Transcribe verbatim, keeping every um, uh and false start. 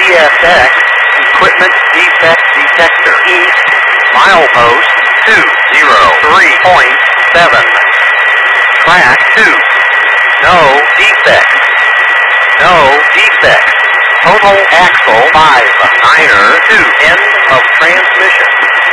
S X, equipment defect detector, east, milepost two zero three point seven. Track two, no defects, no defects. Total axle five, niner two, end of transmission.